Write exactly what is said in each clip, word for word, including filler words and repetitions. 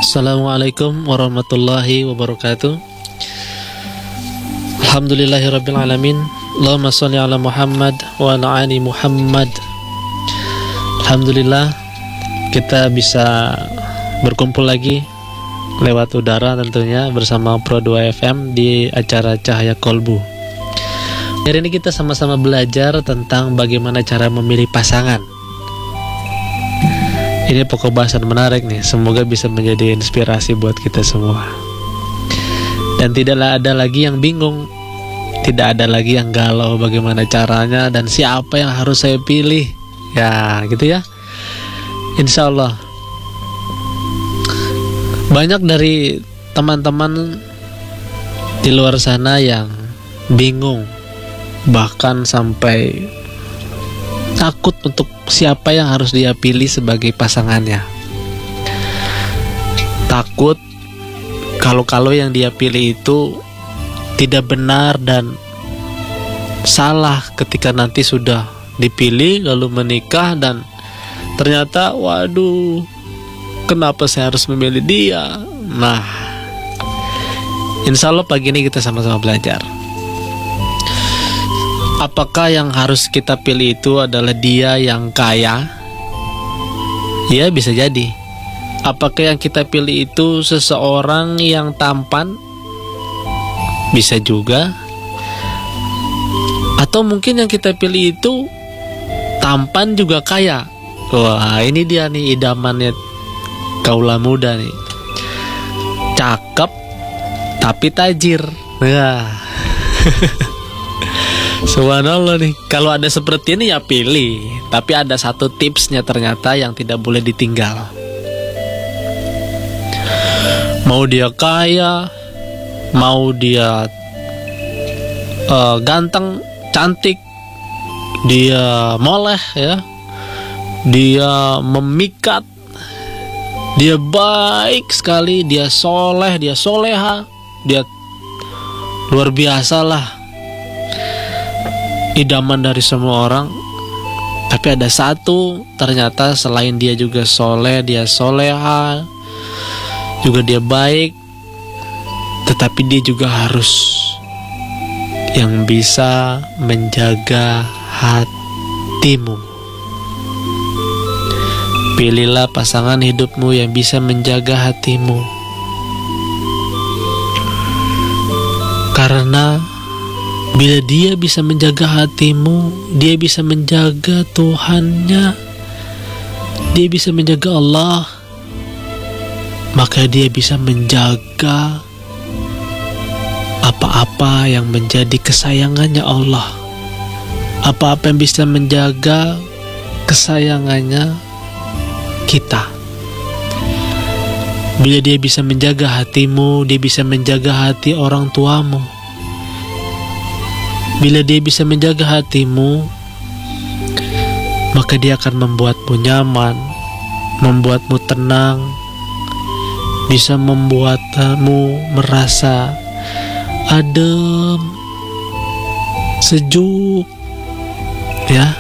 Assalamualaikum warahmatullahi wabarakatuh. Alhamdulillahirabbil alamin. Allahumma shalli ala Muhammad wa ala ali Muhammad. Alhamdulillah kita bisa berkumpul lagi lewat udara tentunya bersama Pro dua F M di acara Cahaya Kolbu. Hari ini kita sama-sama belajar tentang bagaimana cara memilih pasangan. Ini pokok bahasan menarik nih, semoga bisa menjadi inspirasi buat kita semua. Dan tidaklah ada lagi yang bingung, tidak ada lagi yang galau bagaimana caranya dan siapa yang harus saya pilih. Ya gitu ya. Insya Allah banyak dari teman-teman di luar sana yang bingung, bahkan sampai takut untuk siapa yang harus dia pilih sebagai pasangannya. Takut kalau-kalau yang dia pilih itu tidak benar dan salah ketika nanti sudah dipilih lalu menikah dan ternyata waduh, kenapa saya harus memilih dia? Nah, insya Allah pagi ini kita sama-sama belajar. Apakah yang harus kita pilih itu adalah dia yang kaya? Ya, bisa jadi. Apakah yang kita pilih itu seseorang yang tampan? Bisa juga. Atau mungkin yang kita pilih itu tampan juga kaya. Wah, ini dia nih idamannya kaula muda nih. Cakep tapi tajir. Nah. Subhanallah nih, kalau ada seperti ini ya pilih. Tapi ada satu tipsnya ternyata yang tidak boleh ditinggal. Mau dia kaya, mau dia uh, ganteng, cantik, dia moleh ya, dia memikat, dia baik sekali, dia soleh, dia soleha, dia luar biasa lah, idaman dari semua orang. Tapi ada satu, ternyata selain dia juga soleh, dia soleha, juga dia baik, tetapi dia juga harus yang bisa menjaga hatimu. Pilihlah pasangan hidupmu yang bisa menjaga hatimu, karena bila dia bisa menjaga hatimu, dia bisa menjaga Tuhannya, dia bisa menjaga Allah, maka dia bisa menjaga apa-apa yang menjadi kesayangannya Allah, apa-apa yang bisa menjaga kesayangannya kita. Bila dia bisa menjaga hatimu, dia bisa menjaga hati orang tuamu. Bila dia bisa menjaga hatimu, maka dia akan membuatmu nyaman, membuatmu tenang, bisa membuatmu merasa adem, sejuk, ya.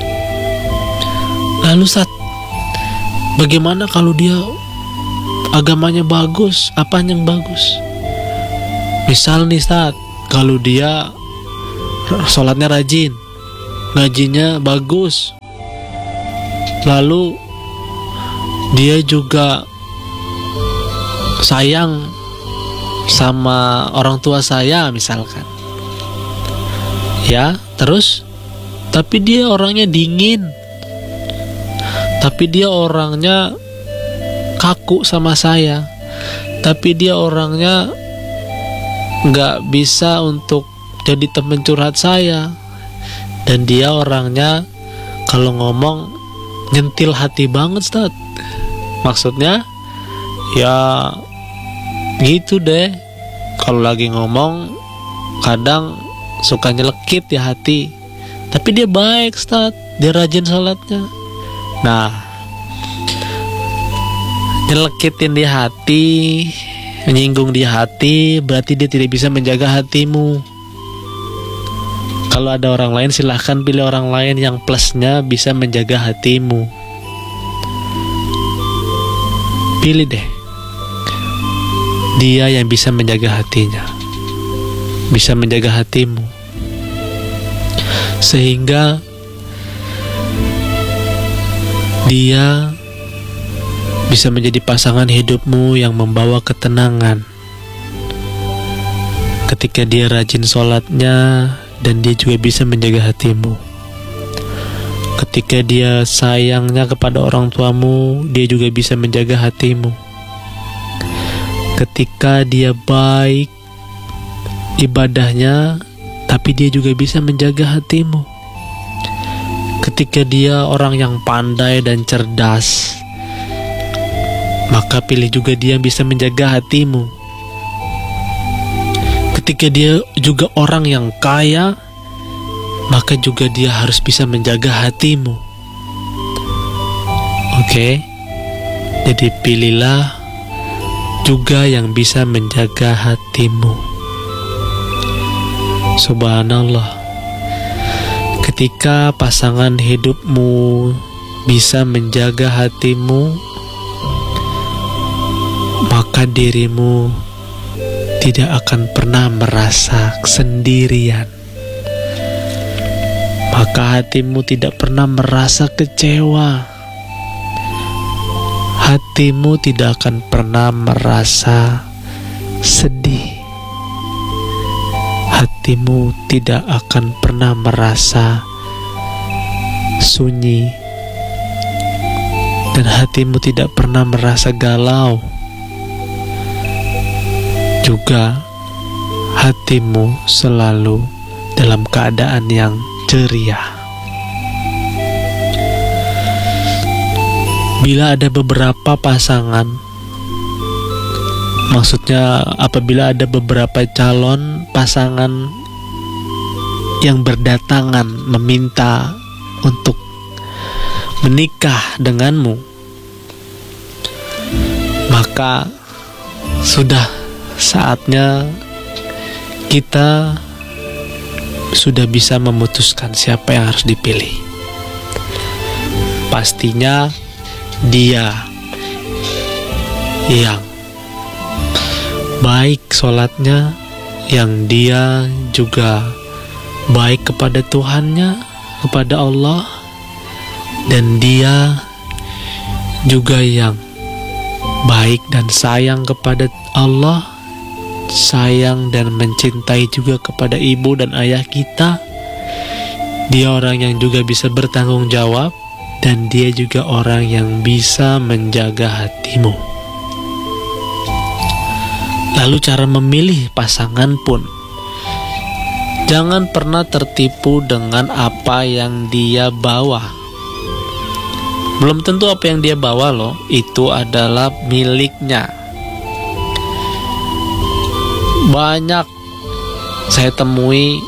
Lalu saat bagaimana kalau dia agamanya bagus, apa yang bagus? Misal nih saat kalau dia sholatnya rajin, ngajinya bagus, lalu dia juga sayang sama orang tua saya misalkan, ya, terus tapi dia orangnya dingin, tapi dia orangnya kaku sama saya, tapi dia orangnya nggak bisa untuk jadi teman curhat saya, dan dia orangnya kalau ngomong nyentil hati banget, Ustaz. Maksudnya ya gitu deh, kalau lagi ngomong kadang suka nyelekit di hati, tapi dia baik, Ustaz, dia rajin sholatnya. Nah, nyelekitin di hati, menyinggung di hati, berarti dia tidak bisa menjaga hatimu. Kalau ada orang lain, silahkan pilih orang lain yang plusnya bisa menjaga hatimu. Pilih deh. Dia yang bisa menjaga hatinya, bisa menjaga hatimu, sehingga dia bisa menjadi pasangan hidupmu yang membawa ketenangan. Ketika dia rajin sholatnya, dan dia juga bisa menjaga hatimu. Ketika dia sayangnya kepada orang tuamu, dia juga bisa menjaga hatimu. Ketika dia baik ibadahnya, tapi dia juga bisa menjaga hatimu. Ketika dia orang yang pandai dan cerdas, maka pilih juga dia yang bisa menjaga hatimu. Ketika dia juga orang yang kaya, maka juga dia harus bisa menjaga hatimu. Oke, jadi pilihlah juga yang bisa menjaga hatimu. Subhanallah, ketika pasangan hidupmu bisa menjaga hatimu, maka dirimu tidak akan pernah merasa sendirian. Maka hatimu tidak pernah merasa kecewa. Hatimu tidak akan pernah merasa sedih. Hatimu tidak akan pernah merasa sunyi. Dan hatimu tidak pernah merasa galau. Juga hatimu selalu dalam keadaan yang ceria. Bila ada beberapa pasangan, maksudnya apabila ada beberapa calon pasangan yang berdatangan meminta untuk menikah denganmu, maka sudah saatnya kita sudah bisa memutuskan siapa yang harus dipilih. Pastinya dia yang baik sholatnya, yang dia juga baik kepada Tuhannya, kepada Allah, dan dia juga yang baik dan sayang kepada Allah, sayang dan mencintai juga kepada ibu dan ayah kita. Dia orang yang juga bisa bertanggung jawab, dan dia juga orang yang bisa menjaga hatimu. Lalu cara memilih pasangan pun, jangan pernah tertipu dengan apa yang dia bawa. Belum tentu apa yang dia bawa loh itu adalah miliknya. Banyak saya temui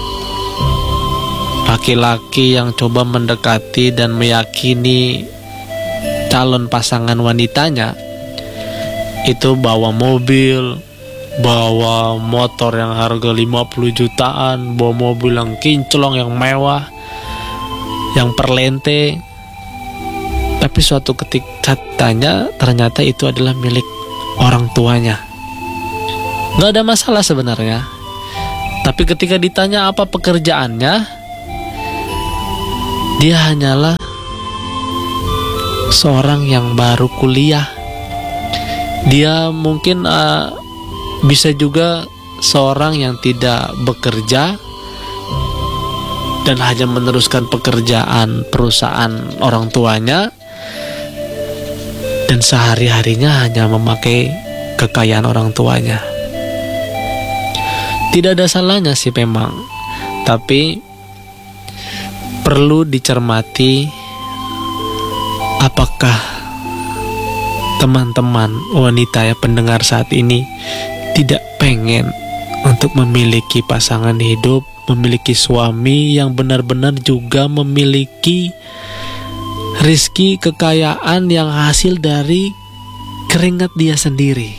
laki-laki yang coba mendekati dan meyakini calon pasangan wanitanya itu bawa mobil, bawa motor yang harga lima puluh jutaan, bawa mobil yang kinclong, yang mewah, yang perlente. Tapi suatu ketika tanya, ternyata itu adalah milik orang tuanya. Gak ada masalah sebenarnya. Tapi ketika ditanya apa pekerjaannya, dia hanyalah seorang yang baru kuliah. Dia mungkin uh, bisa juga seorang yang tidak bekerja dan hanya meneruskan pekerjaan perusahaan orang tuanya, dan sehari-harinya hanya memakai kekayaan orang tuanya. Tidak ada salahnya sih memang, tapi perlu dicermati apakah teman-teman wanita ya pendengar saat ini tidak pengen untuk memiliki pasangan hidup, memiliki suami yang benar-benar juga memiliki rizki kekayaan yang hasil dari keringat dia sendiri.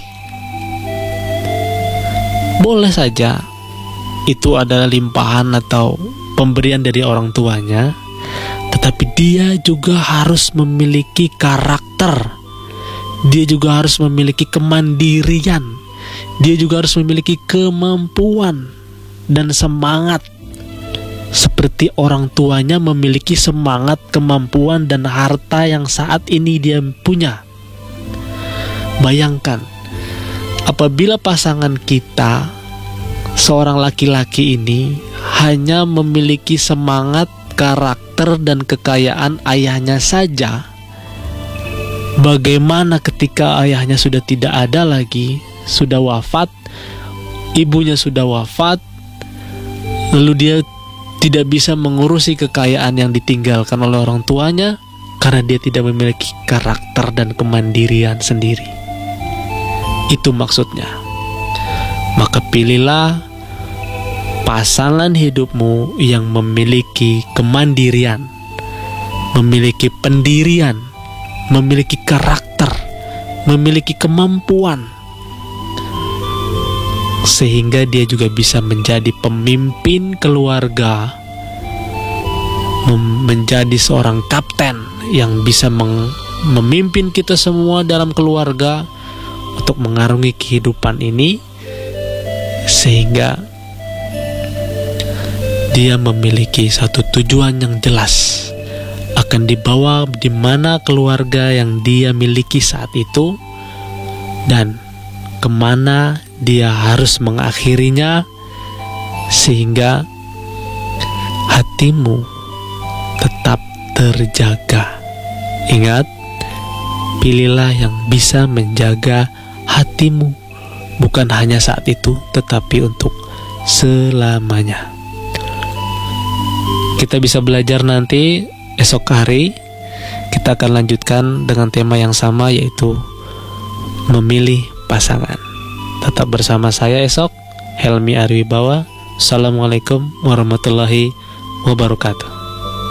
Boleh saja itu adalah limpahan atau pemberian dari orang tuanya, tetapi dia juga harus memiliki karakter. Dia juga harus memiliki kemandirian. dia juga harus memiliki kemampuan dan semangat seperti orang tuanya memiliki semangat, kemampuan, dan harta yang saat ini dia punya. Bayangkan, apabila pasangan kita, seorang laki-laki ini, hanya memiliki semangat, karakter, dan kekayaan ayahnya saja, bagaimana ketika ayahnya sudah tidak ada lagi, sudah wafat, ibunya sudah wafat, lalu dia tidak bisa mengurusi kekayaan yang ditinggalkan oleh orang tuanya karena dia tidak memiliki karakter dan kemandirian sendiri. Itu maksudnya. Maka pilihlah pasangan hidupmu yang memiliki kemandirian, memiliki pendirian, memiliki karakter, memiliki kemampuan, sehingga dia juga bisa menjadi pemimpin keluarga, mem- menjadi seorang kapten yang bisa meng- memimpin kita semua dalam keluarga untuk mengarungi kehidupan ini, sehingga dia memiliki satu tujuan yang jelas akan dibawa di mana keluarga yang dia miliki saat itu dan kemana dia harus mengakhirinya, sehingga hatimu tetap terjaga. Ingat, pilihlah yang bisa menjaga hatimu, bukan hanya saat itu, tetapi untuk selamanya. Kita bisa belajar nanti esok hari. Kita akan lanjutkan dengan tema yang sama, yaitu memilih pasangan. Tetap bersama saya esok, Helmi Arwibawa. Assalamualaikum warahmatullahi wabarakatuh.